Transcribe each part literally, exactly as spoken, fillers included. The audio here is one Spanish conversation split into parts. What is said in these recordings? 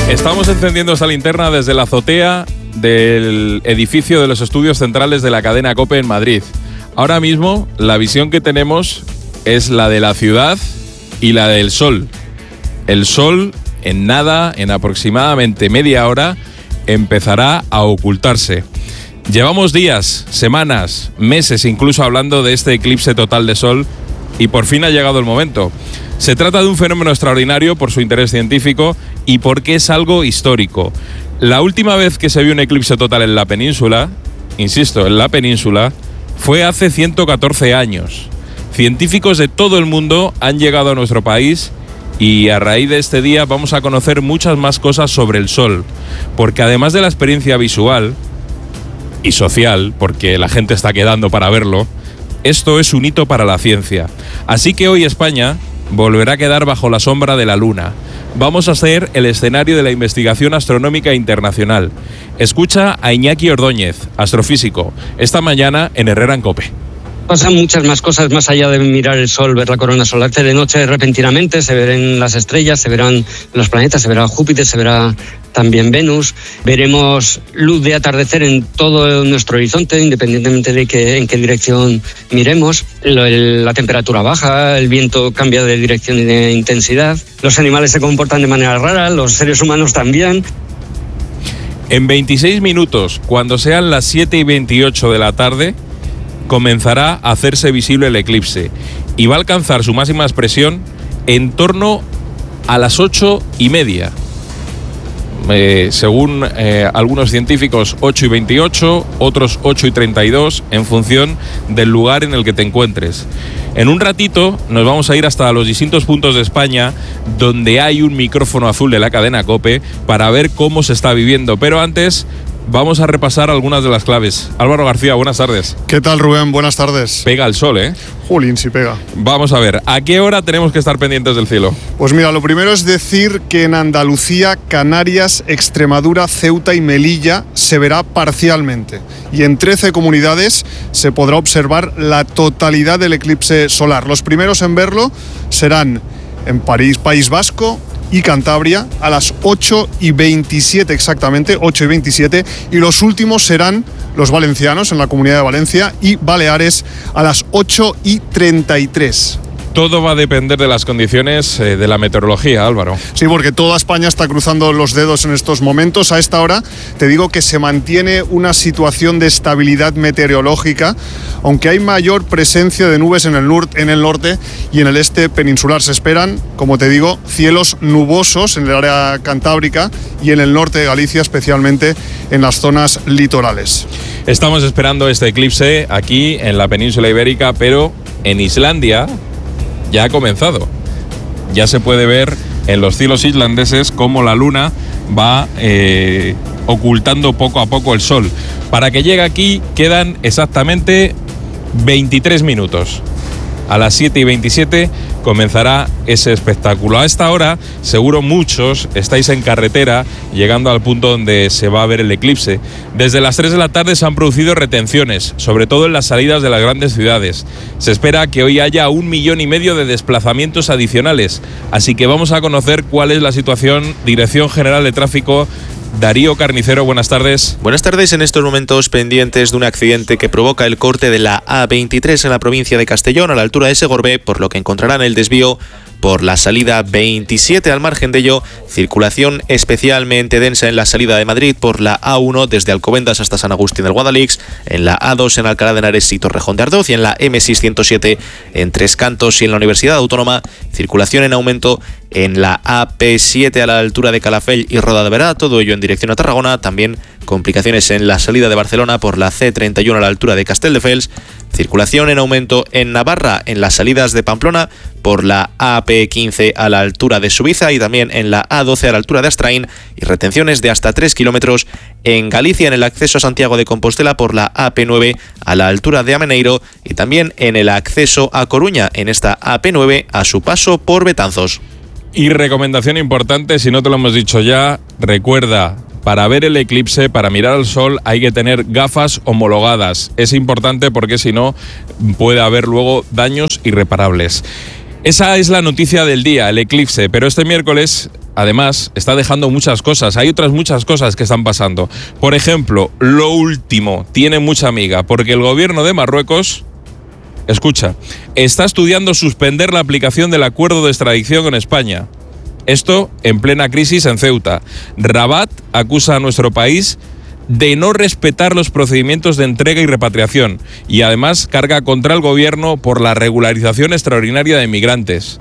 Estamos encendiendo esta linterna desde la azotea del edificio de los estudios centrales de la cadena COPE en Madrid. Ahora mismo la visión que tenemos es la de la ciudad y la del sol. El sol en nada, en aproximadamente media hora, empezará a ocultarse. Llevamos días, semanas, meses incluso hablando de este eclipse total de sol y por fin ha llegado el momento. Se trata de un fenómeno extraordinario por su interés científico y porque es algo histórico. La última vez que se vio un eclipse total en la península, insisto, en la península, fue hace ciento catorce años. Científicos de todo el mundo han llegado a nuestro país y a raíz de este día vamos a conocer muchas más cosas sobre el Sol, porque además de la experiencia visual y social, porque la gente está quedando para verlo, esto es un hito para la ciencia. Así que hoy España volverá a quedar bajo la sombra de la Luna. Vamos a ser el escenario de la investigación astronómica internacional. Escucha a Iñaki Ordóñez, astrofísico, esta mañana en Herrera en COPE. Pasan muchas más cosas más allá de mirar el sol, ver la corona solar. De noche repentinamente se verán las estrellas, se verán los planetas, se verá Júpiter, se verá también Venus. Veremos luz de atardecer en todo nuestro horizonte, independientemente de que, en qué dirección miremos. La temperatura baja, el viento cambia de dirección y de intensidad. Los animales se comportan de manera rara, los seres humanos también. En veintiséis minutos, cuando sean las siete y veintiocho de la tarde, comenzará a hacerse visible el eclipse y va a alcanzar su máxima expresión en torno a las ocho y media. Eh, según eh, algunos científicos, ocho y veintiocho, otros ocho y treinta y dos, en función del lugar en el que te encuentres. En un ratito nos vamos a ir hasta los distintos puntos de España donde hay un micrófono azul de la cadena COPE para ver cómo se está viviendo, pero antes vamos a repasar algunas de las claves. Álvaro García, buenas tardes. ¿Qué tal, Rubén? Buenas tardes. Pega el sol, ¿eh? Jolín, sí pega. Vamos a ver, ¿a qué hora tenemos que estar pendientes del cielo? Pues mira, lo primero es decir que en Andalucía, Canarias, Extremadura, Ceuta y Melilla se verá parcialmente. Y en trece comunidades se podrá observar la totalidad del eclipse solar. Los primeros en verlo serán en París, País Vasco y Cantabria a las ocho y veintisiete exactamente, ocho y veintisiete, y los últimos serán los valencianos en la Comunidad de Valencia y Baleares a las ocho y treinta y tres. Todo va a depender de las condiciones eh, de la meteorología, Álvaro. Sí, porque toda España está cruzando los dedos en estos momentos. A esta hora te digo que se mantiene una situación de estabilidad meteorológica, aunque hay mayor presencia de nubes en el, nur- en el norte y en el este peninsular. Se esperan, como te digo, cielos nubosos en el área cantábrica y en el norte de Galicia, especialmente en las zonas litorales. Estamos esperando este eclipse aquí en la península ibérica, pero en Islandia ya ha comenzado. Ya se puede ver en los cielos islandeses cómo la luna va eh, ocultando poco a poco el sol. Para que llegue aquí quedan exactamente veintitrés minutos. A las siete y veintisiete comenzará ese espectáculo. A esta hora, seguro muchos estáis en carretera llegando al punto donde se va a ver el eclipse. Desde las tres de la tarde se han producido retenciones, sobre todo en las salidas de las grandes ciudades. Se espera que hoy haya un millón y medio de desplazamientos adicionales. Así que vamos a conocer cuál es la situación. Dirección General de Tráfico, Darío Carnicero, buenas tardes. Buenas tardes. En estos momentos pendientes de un accidente que provoca el corte de la A veintitrés en la provincia de Castellón a la altura de Segorbé, por lo que encontrarán el desvío por la salida veintisiete. Al margen de ello, circulación especialmente densa en la salida de Madrid por la A uno desde Alcobendas hasta San Agustín del Guadalix, en la A dos en Alcalá de Henares y Torrejón de Ardoz y en la eme seiscientos siete en Tres Cantos y en la Universidad Autónoma. Circulación en aumento en la A P siete a la altura de Calafell y Roda de Berá, todo ello en dirección a Tarragona. También complicaciones en la salida de Barcelona por la ce treinta y uno a la altura de Castelldefels. Circulación en aumento en Navarra en las salidas de Pamplona por la A P quince a la altura de Subiza y también en la A doce a la altura de Astrain, y retenciones de hasta tres kilómetros en Galicia en el acceso a Santiago de Compostela por la A P nueve a la altura de Ameneiro y también en el acceso a Coruña en esta A P nueve a su paso por Betanzos. Y recomendación importante, si no te lo hemos dicho ya, recuerda, para ver el eclipse, para mirar al sol, hay que tener gafas homologadas. Es importante porque si no puede haber luego daños irreparables. Esa es la noticia del día, el eclipse, pero este miércoles además, está dejando muchas cosas. Hay otras muchas cosas que están pasando. Por ejemplo, lo último, tiene mucha amiga, porque el gobierno de Marruecos, escucha, está estudiando suspender la aplicación del acuerdo de extradición con España. Esto en plena crisis en Ceuta. Rabat acusa a nuestro país de no respetar los procedimientos de entrega y repatriación y además carga contra el gobierno por la regularización extraordinaria de inmigrantes.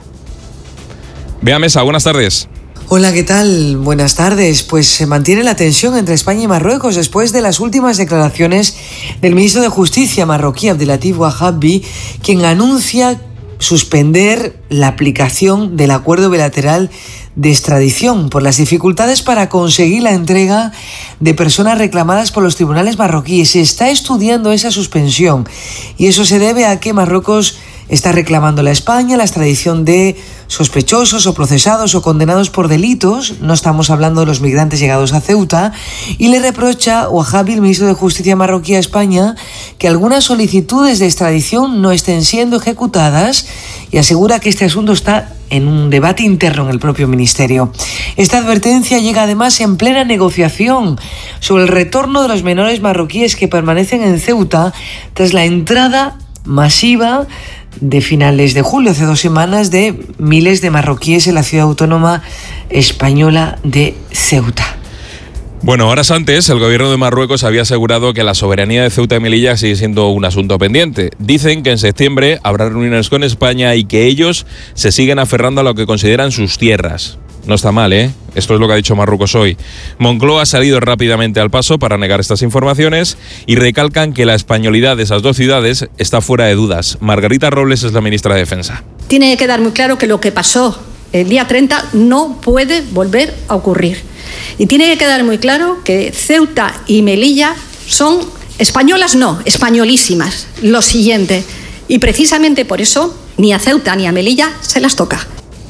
Bea Mesa, buenas tardes. Hola, ¿qué tal? Buenas tardes. Pues se mantiene la tensión entre España y Marruecos después de las últimas declaraciones del ministro de Justicia marroquí, Abdelatif Wahabi, quien anuncia suspender la aplicación del acuerdo bilateral de extradición por las dificultades para conseguir la entrega de personas reclamadas por los tribunales marroquíes. Se está estudiando esa suspensión y eso se debe a que Marruecos está reclamando a la España la extradición de sospechosos o procesados o condenados por delitos, no estamos hablando de los migrantes llegados a Ceuta, y le reprocha a Wahabi, el ministro de Justicia marroquí, a España que algunas solicitudes de extradición no estén siendo ejecutadas y asegura que este asunto está en un debate interno en el propio ministerio. Esta advertencia llega además en plena negociación sobre el retorno de los menores marroquíes que permanecen en Ceuta tras la entrada masiva de finales de julio, hace dos semanas, de miles de marroquíes en la ciudad autónoma española de Ceuta. Bueno, horas antes, el gobierno de Marruecos había asegurado que la soberanía de Ceuta y Melilla sigue siendo un asunto pendiente. Dicen que en septiembre habrá reuniones con España y que ellos se siguen aferrando a lo que consideran sus tierras. No está mal, ¿eh? Esto es lo que ha dicho Marruecos hoy. Moncloa ha salido rápidamente al paso para negar estas informaciones y recalcan que la españolidad de esas dos ciudades está fuera de dudas. Margarita Robles es la ministra de Defensa. Tiene que quedar muy claro que lo que pasó el día treinta no puede volver a ocurrir. Y tiene que quedar muy claro que Ceuta y Melilla son españolas, no, españolísimas. Lo siguiente. Y precisamente por eso ni a Ceuta ni a Melilla se las toca.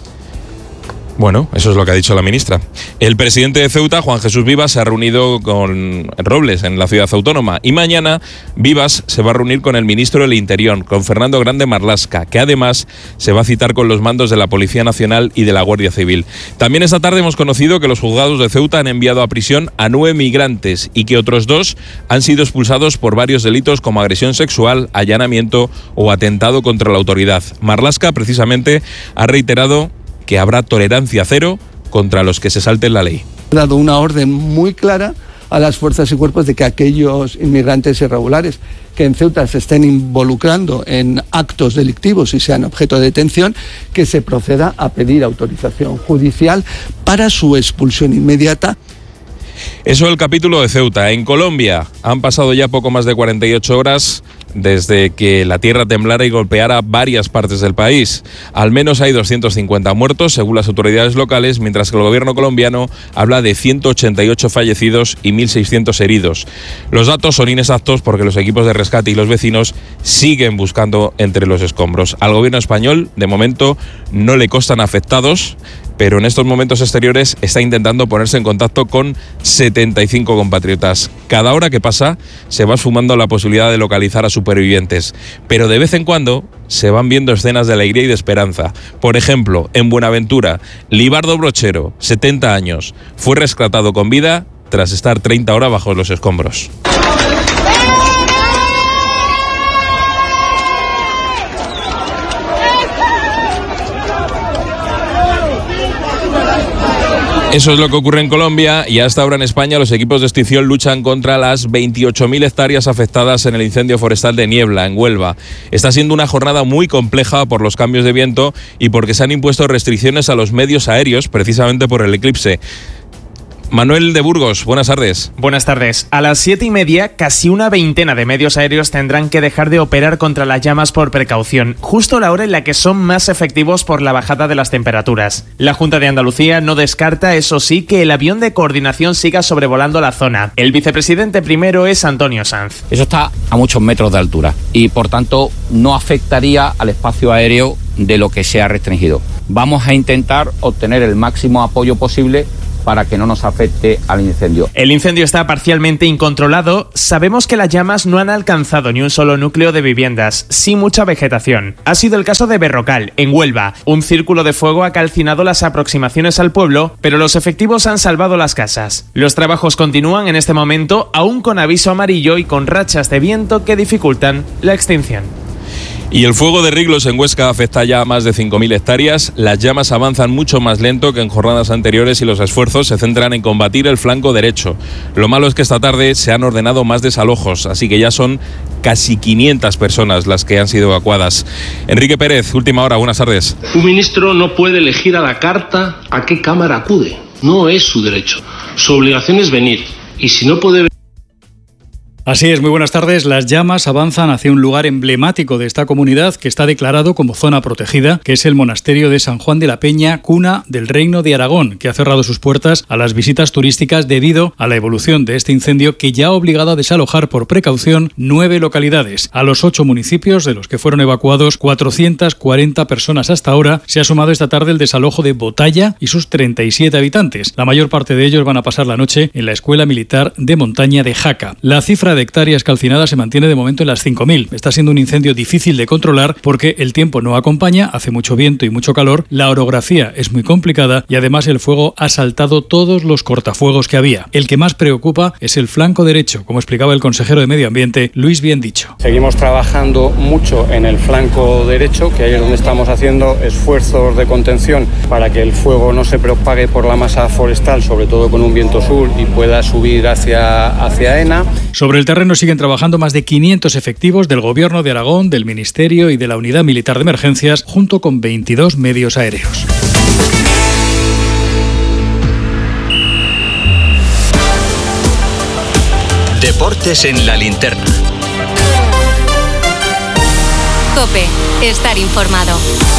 Bueno, eso es lo que ha dicho la ministra. El presidente de Ceuta, Juan Jesús Vivas, se ha reunido con Robles en la ciudad autónoma y mañana Vivas se va a reunir con el ministro del Interior, con Fernando Grande Marlaska, que además se va a citar con los mandos de la Policía Nacional y de la Guardia Civil. También esta tarde hemos conocido que los juzgados de Ceuta han enviado a prisión a nueve migrantes y que otros dos han sido expulsados por varios delitos como agresión sexual, allanamiento o atentado contra la autoridad. Marlaska, precisamente, ha reiterado que habrá tolerancia cero contra los que se salten la ley. Ha dado una orden muy clara a las fuerzas y cuerpos de que aquellos inmigrantes irregulares que en Ceuta se estén involucrando en actos delictivos y sean objeto de detención, que se proceda a pedir autorización judicial para su expulsión inmediata. Eso el capítulo de Ceuta. En Colombia han pasado ya poco más de cuarenta y ocho horas desde que la tierra temblara y golpeara varias partes del país. Al menos hay doscientos cincuenta muertos, según las autoridades locales, mientras que el gobierno colombiano habla de ciento ochenta y ocho fallecidos y mil seiscientos heridos. Los datos son inexactos porque los equipos de rescate y los vecinos siguen buscando entre los escombros. Al gobierno español, de momento, no le constan afectados, pero en estos momentos exteriores está intentando ponerse en contacto con setenta y cinco compatriotas. Cada hora que pasa se va esfumando la posibilidad de localizar a supervivientes, pero de vez en cuando se van viendo escenas de alegría y de esperanza. Por ejemplo, en Buenaventura, Libardo Brochero, setenta años, fue rescatado con vida tras estar treinta horas bajo los escombros. Eso es lo que ocurre en Colombia y hasta ahora en España los equipos de extinción luchan contra las veintiocho mil hectáreas afectadas en el incendio forestal de Niebla, en Huelva. Está siendo una jornada muy compleja por los cambios de viento y porque se han impuesto restricciones a los medios aéreos precisamente por el eclipse. Manuel de Burgos, buenas tardes. Buenas tardes. A las siete y media, casi una veintena de medios aéreos tendrán que dejar de operar contra las llamas por precaución, justo a la hora en la que son más efectivos por la bajada de las temperaturas. La Junta de Andalucía no descarta, eso sí, que el avión de coordinación siga sobrevolando la zona. El vicepresidente primero es Antonio Sanz. Eso está a muchos metros de altura y, por tanto, no afectaría al espacio aéreo de lo que se ha restringido. Vamos a intentar obtener el máximo apoyo posible para que no nos afecte al incendio. El incendio está parcialmente incontrolado. Sabemos que las llamas no han alcanzado ni un solo núcleo de viviendas, sí mucha vegetación. Ha sido el caso de Berrocal, en Huelva. Un círculo de fuego ha calcinado las aproximaciones al pueblo, pero los efectivos han salvado las casas. Los trabajos continúan en este momento, aún con aviso amarillo y con rachas de viento que dificultan la extinción. Y el fuego de Riglos en Huesca afecta ya a más de cinco mil hectáreas. Las llamas avanzan mucho más lento que en jornadas anteriores y los esfuerzos se centran en combatir el flanco derecho. Lo malo es que esta tarde se han ordenado más desalojos, así que ya son casi quinientas personas las que han sido evacuadas. Enrique Pérez, última hora, buenas tardes. Un ministro no puede elegir a la carta a qué cámara acude. No es su derecho. Su obligación es venir. Y si no puede venir... Así es, muy buenas tardes. Las llamas avanzan hacia un lugar emblemático de esta comunidad que está declarado como zona protegida, que es el monasterio de San Juan de la Peña, cuna del Reino de Aragón, que ha cerrado sus puertas a las visitas turísticas debido a la evolución de este incendio que ya ha obligado a desalojar por precaución nueve localidades. A los ocho municipios de los que fueron evacuados cuatrocientas cuarenta personas hasta ahora, se ha sumado esta tarde el desalojo de Botalla y sus treinta y siete habitantes. La mayor parte de ellos van a pasar la noche en la Escuela Militar de Montaña de Jaca. La cifra de hectáreas calcinadas se mantiene de momento en las cinco mil. Está siendo un incendio difícil de controlar porque el tiempo no acompaña, hace mucho viento y mucho calor, la orografía es muy complicada y además el fuego ha saltado todos los cortafuegos que había. El que más preocupa es el flanco derecho, como explicaba el consejero de Medio Ambiente, Luis Biendicho. Seguimos trabajando mucho en el flanco derecho, que ahí es donde estamos haciendo esfuerzos de contención para que el fuego no se propague por la masa forestal, sobre todo con un viento sur, y pueda subir hacia, hacia Ena. Sobre el terreno siguen trabajando más de quinientos efectivos del Gobierno de Aragón, del Ministerio y de la Unidad Militar de Emergencias, junto con veintidós medios aéreos. Deportes en la linterna. COPE, estar informado.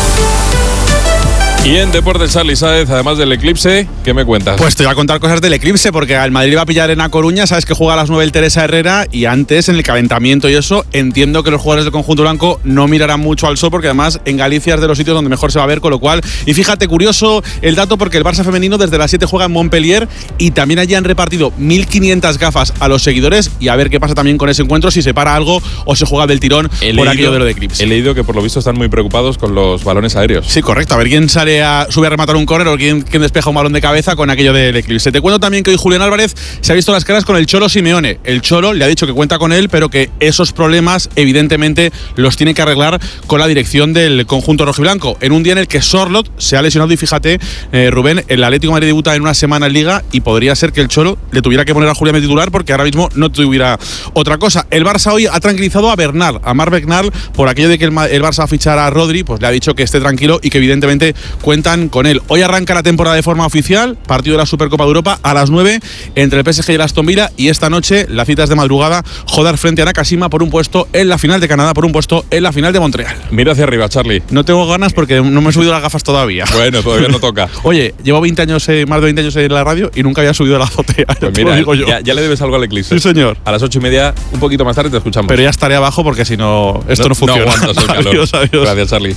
Y en Deportes, Charly Sáez, además del eclipse, ¿qué me cuentas? Pues te voy a contar cosas del eclipse, porque el Madrid va a pillar en A Coruña, sabes que juega a las nueve el Teresa Herrera, y antes, en el calentamiento y eso, entiendo que los jugadores del conjunto blanco no mirarán mucho al sol, porque además en Galicia es de los sitios donde mejor se va a ver, con lo cual, y fíjate, curioso el dato, porque el Barça femenino desde las siete juega en Montpellier, y también allí han repartido mil quinientas gafas a los seguidores, y a ver qué pasa también con ese encuentro, si se para algo o se juega del tirón he por leído, aquello de lo de eclipse. He leído que por lo visto están muy preocupados con los balones aéreos. Sí, correcto, a ver quién sale a, sube a rematar un córner o quién, quién despeja un balón de cabeza con aquello del eclipse. Te cuento también que hoy Julián Álvarez se ha visto las caras con el Cholo Simeone. El Cholo le ha dicho que cuenta con él, pero que esos problemas evidentemente los tiene que arreglar con la dirección del conjunto rojiblanco. En un día en el que Sorloth se ha lesionado y fíjate, eh, Rubén, el Atlético de Madrid debuta en una semana en Liga y podría ser que el Cholo le tuviera que poner a Julián de titular porque ahora mismo no tuviera otra cosa. El Barça hoy ha tranquilizado a Bernal, a Marc Bernal, por aquello de que el, el Barça va a fichar a Rodri, pues le ha dicho que esté tranquilo y que evidentemente cuentan con él. Hoy arranca la temporada de forma oficial, partido de la Supercopa de Europa a las nueve entre el P S G y el Aston Villa, y esta noche la cita es de madrugada, Jodar frente a Nakashima por un puesto en la final de Canadá, por un puesto en la final de Montreal. Mira hacia arriba, Charly. No tengo ganas porque no me he subido las gafas todavía. Bueno, todavía no toca. Oye, llevo veinte años, eh, más de veinte años en la radio y nunca había subido a la azotea. Pues mira, digo yo. Ya, ya le debes algo al eclipse. Sí, señor. A las ocho y media, un poquito más tarde, te escuchamos. Pero ya estaré abajo porque si no, esto no, no funciona. No aguantas el calor. Adiós, adiós. Gracias, Charly.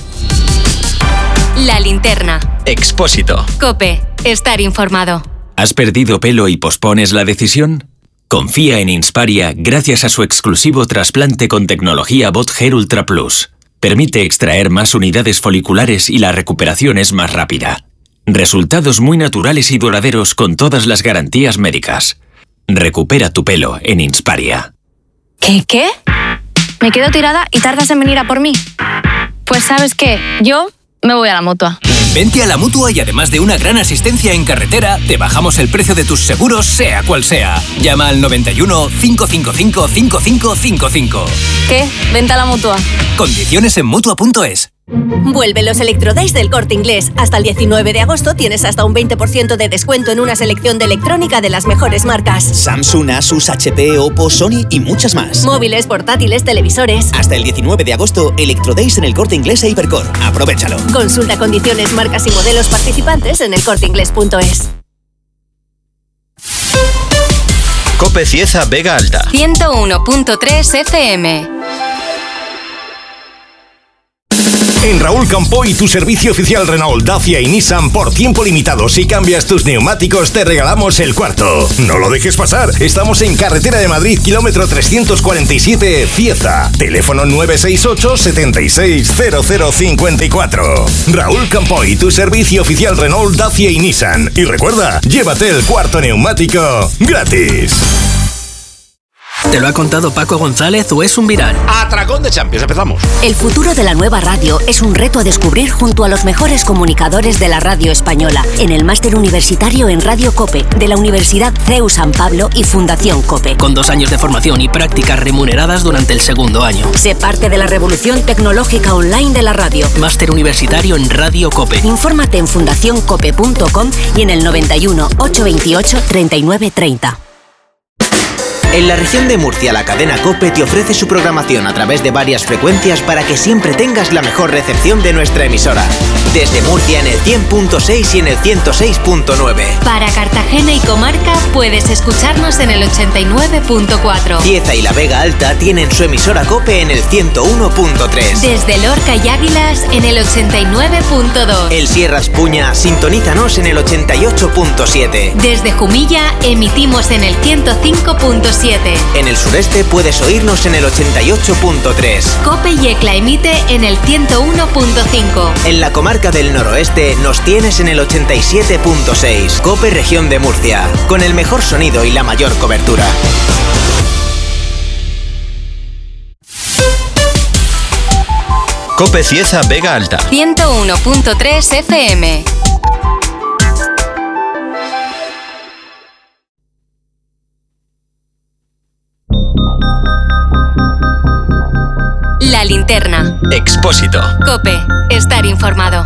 La linterna. Expósito. COPE, estar informado. ¿Has perdido pelo y pospones la decisión? Confía en Insparia gracias a su exclusivo trasplante con tecnología Bot Hair Ultra Plus. Permite extraer más unidades foliculares y la recuperación es más rápida. Resultados muy naturales y duraderos con todas las garantías médicas. Recupera tu pelo en Insparia. ¿Qué, qué? Me quedo tirada y tardas en venir a por mí. Pues ¿sabes qué? Yo me voy a la Mutua. Vente a la Mutua y además de una gran asistencia en carretera, te bajamos el precio de tus seguros, sea cual sea. Llama al noventa y uno, cinco cinco cinco, cinco cinco cinco cinco. ¿Qué? Vente a la Mutua. Condiciones en Mutua punto es. Vuelven los Electrodays del Corte Inglés. Hasta el diecinueve de agosto tienes hasta un veinte por ciento de descuento en una selección de electrónica de las mejores marcas. Samsung, Asus, H P, Oppo, Sony y muchas más. Móviles, portátiles, televisores. Hasta el diecinueve de agosto, Electrodays en el Corte Inglés e Hipercor. Aprovéchalo. Consulta condiciones, marcas y modelos participantes en el corte inglés punto es. COPE Cieza Vega Alta. ciento uno punto tres F M. En Raúl Campoy, tu servicio oficial Renault, Dacia y Nissan por tiempo limitado. Si cambias tus neumáticos, te regalamos el cuarto. No lo dejes pasar. Estamos en Carretera de Madrid, kilómetro trescientos cuarenta y siete, Cieza. Teléfono nueve seis ocho, setenta y seis, cero cero cincuenta y cuatro. Raúl Campoy, tu servicio oficial Renault, Dacia y Nissan. Y recuerda, llévate el cuarto neumático gratis. ¿Te lo ha contado Paco González o es un viral? Atracón de Champions, empezamos. El futuro de la nueva radio es un reto a descubrir junto a los mejores comunicadores de la radio española en el máster universitario en Radio COPE de la Universidad C E U San Pablo y Fundación COPE. Con dos años de formación y prácticas remuneradas durante el segundo año. Sé parte de la revolución tecnológica online de la radio. Máster universitario en Radio COPE. Infórmate en fundación cope punto com y en el noventa y uno, ochocientos veintiocho, treinta y nueve treinta. En la región de Murcia, la cadena COPE te ofrece su programación a través de varias frecuencias para que siempre tengas la mejor recepción de nuestra emisora. Desde Murcia en el cien punto seis y en el ciento seis punto nueve. Para Cartagena y comarca puedes escucharnos en el ochenta y nueve punto cuatro. Cieza y la Vega Alta tienen su emisora COPE en el ciento uno punto tres. Desde Lorca y Águilas en el ochenta y nueve punto dos. El Sierras Puña, sintonízanos en el ochenta y ocho punto siete. Desde Jumilla emitimos en el ciento cinco punto siete. En el sureste puedes oírnos en el ochenta y ocho punto tres. COPE y ECLA emite en el ciento uno punto cinco. En la comarca del noroeste nos tienes en el ochenta y siete punto seis. COPE Región de Murcia, con el mejor sonido y la mayor cobertura. COPE Cieza Vega Alta. ciento uno punto tres F M. La linterna. Expósito. COPE. Estar informado.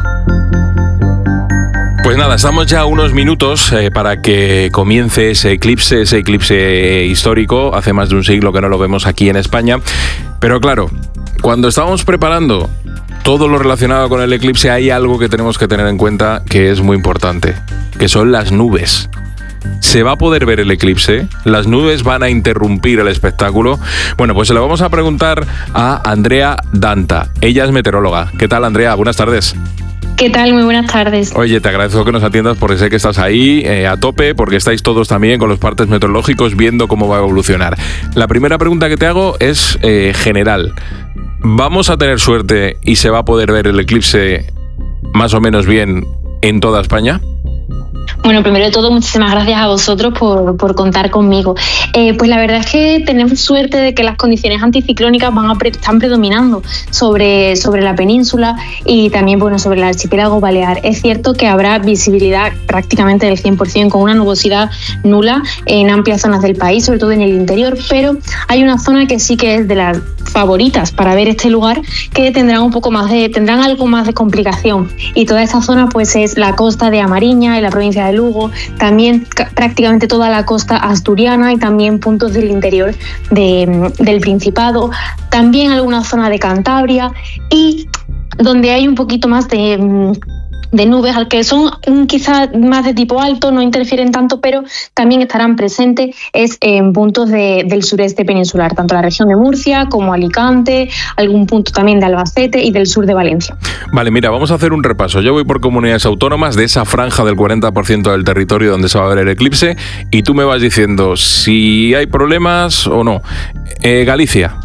Pues nada, estamos ya a unos minutos eh, para que comience ese eclipse, ese eclipse histórico. Hace más de un siglo que no lo vemos aquí en España. Pero claro, cuando estábamos preparando todo lo relacionado con el eclipse, hay algo que tenemos que tener en cuenta que es muy importante, que son las nubes. ¿Se va a poder ver el eclipse? ¿Las nubes van a interrumpir el espectáculo? Bueno, pues se lo vamos a preguntar a Andrea Danta. Ella es meteoróloga. ¿Qué tal, Andrea? Buenas tardes. ¿Qué tal? Muy buenas tardes. Oye, te agradezco que nos atiendas porque sé que estás ahí eh, a tope, porque estáis todos también con los partes meteorológicos viendo cómo va a evolucionar. La primera pregunta que te hago es eh, general. ¿Vamos a tener suerte y se va a poder ver el eclipse más o menos bien en toda España? Bueno, primero de todo, muchísimas gracias a vosotros por, por contar conmigo. Eh, pues la verdad es que tenemos suerte de que las condiciones anticiclónicas van a pre, están predominando sobre, sobre la península y también bueno, sobre el archipiélago balear. Es cierto que habrá visibilidad prácticamente del cien por ciento con una nubosidad nula en amplias zonas del país, sobre todo en el interior, pero hay una zona que sí que es de las favoritas para ver este lugar, que tendrán un poco más de, tendrán algo más de complicación. Y toda esta zona pues es la costa de Amariña, en la provincia de Lugo, también prácticamente toda la costa asturiana y también puntos del interior de, del Principado, también alguna zona de Cantabria y donde hay un poquito más de, de nubes, al que son quizás más de tipo alto, no interfieren tanto, pero también estarán presentes es en puntos de, del sureste peninsular, tanto la región de Murcia como Alicante, algún punto también de Albacete y del sur de Valencia. Vale, mira, vamos a hacer un repaso. Yo voy por comunidades autónomas de esa franja del cuarenta por ciento del territorio donde se va a ver el eclipse y tú me vas diciendo si hay problemas o no. Eh, Galicia.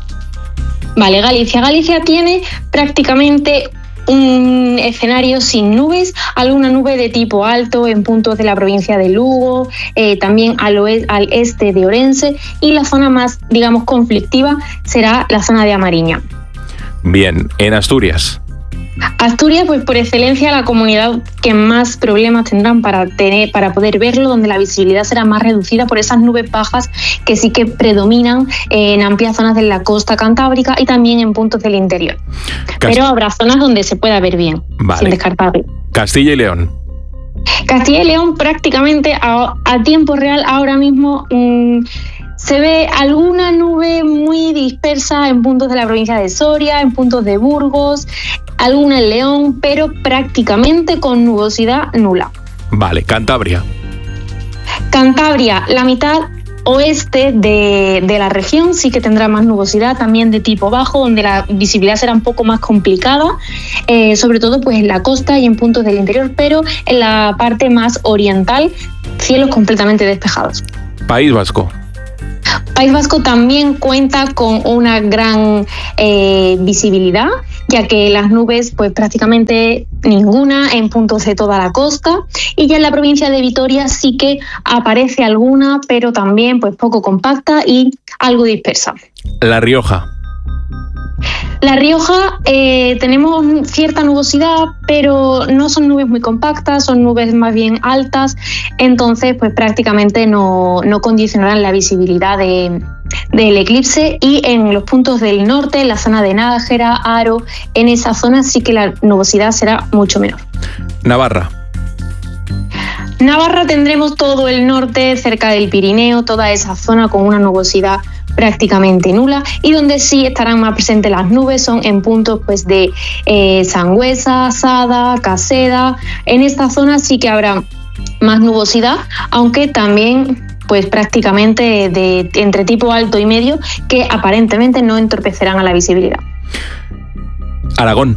Vale, Galicia. Galicia tiene prácticamente un escenario sin nubes, alguna nube de tipo alto en puntos de la provincia de Lugo, eh, también al, oe- al este de Orense, y la zona más, digamos, conflictiva será la zona de Amariña. Bien, en Asturias. Asturias, pues por excelencia la comunidad que más problemas tendrán para tener, para poder verlo, donde la visibilidad será más reducida por esas nubes bajas que sí que predominan en amplias zonas de la costa cantábrica y también en puntos del interior. Cast- Pero habrá zonas donde se pueda ver bien, vale. Sin descartarlo. Castilla y León. Castilla y León prácticamente a, a tiempo real ahora mismo mmm, se ve alguna nube muy dispersa en puntos de la provincia de Soria, en puntos de Burgos, alguna en León, pero prácticamente con nubosidad nula. Vale, Cantabria. Cantabria, la mitad oeste de, de la región sí que tendrá más nubosidad, también de tipo bajo, donde la visibilidad será un poco más complicada, eh, sobre todo pues en la costa y en puntos del interior, pero en la parte más oriental, cielos completamente despejados. País Vasco. País Vasco también cuenta con una gran eh, visibilidad, ya que las nubes, pues prácticamente ninguna en puntos de toda la costa, y ya en la provincia de Vitoria sí que aparece alguna, pero también pues poco compacta y algo dispersa. La Rioja. La Rioja eh, tenemos cierta nubosidad, pero no son nubes muy compactas, son nubes más bien altas, entonces pues prácticamente no, no condicionarán la visibilidad de, del eclipse, y en los puntos del norte, en la zona de Nájera, Haro, en esa zona sí que la nubosidad será mucho menor. Navarra. Navarra tendremos todo el norte, cerca del Pirineo, toda esa zona con una nubosidad prácticamente nula, y donde sí estarán más presentes las nubes son en puntos pues de eh, Sangüesa, Sada, Caseda. En esta zona sí que habrá más nubosidad, aunque también pues prácticamente de, de entre tipo alto y medio, que aparentemente no entorpecerán a la visibilidad. Aragón.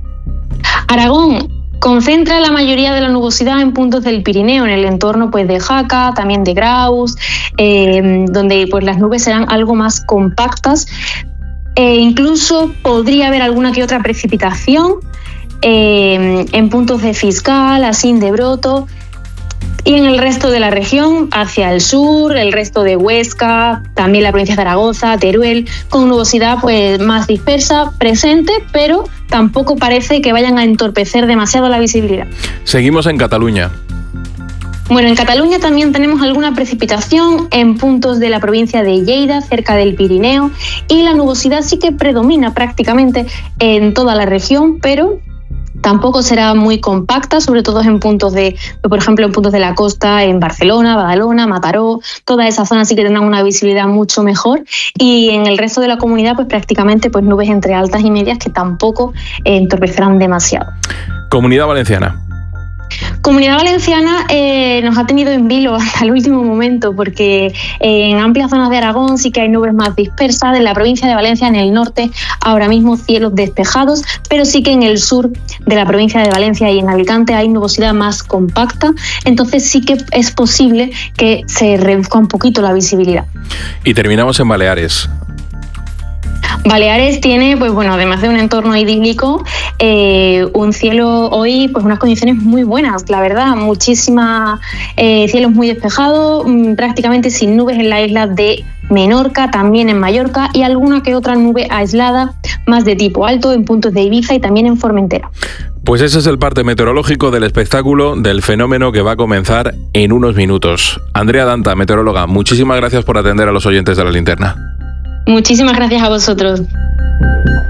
Aragón concentra la mayoría de la nubosidad en puntos del Pirineo, en el entorno pues de Jaca, también de Graus, eh, donde pues las nubes serán algo más compactas, e incluso podría haber alguna que otra precipitación eh, en puntos de Fiscal, Asín de Broto, y en el resto de la región, hacia el sur, el resto de Huesca, también la provincia de Zaragoza, Teruel, con nubosidad pues más dispersa, presente, pero tampoco parece que vayan a entorpecer demasiado la visibilidad. Seguimos en Cataluña. Bueno, en Cataluña también tenemos alguna precipitación en puntos de la provincia de Lleida, cerca del Pirineo, y la nubosidad sí que predomina prácticamente en toda la región, pero tampoco será muy compacta, sobre todo en puntos de, por ejemplo, en puntos de la costa, en Barcelona, Badalona, Mataró, toda esa zona sí que tendrán una visibilidad mucho mejor, y en el resto de la comunidad pues prácticamente pues nubes entre altas y medias que tampoco eh, entorpecerán demasiado. Comunidad Valenciana. Comunidad Valenciana eh, nos ha tenido en vilo hasta el último momento, porque en amplias zonas de Aragón sí que hay nubes más dispersas. En la provincia de Valencia, en el norte, ahora mismo cielos despejados, pero sí que en el sur de la provincia de Valencia y en Alicante hay nubosidad más compacta, entonces sí que es posible que se reduzca un poquito la visibilidad. Y terminamos en Baleares. Baleares tiene, pues bueno, además de un entorno idílico, eh, un cielo hoy, pues unas condiciones muy buenas, la verdad, muchísimas eh, cielos muy despejados, mmm, prácticamente sin nubes en la isla de Menorca, también en Mallorca, y alguna que otra nube aislada, más de tipo alto, en puntos de Ibiza y también en Formentera. Pues ese es el parte meteorológico del espectáculo del fenómeno que va a comenzar en unos minutos. Andrea Danta, meteoróloga, muchísimas gracias por atender a los oyentes de La Linterna. Muchísimas gracias a vosotros.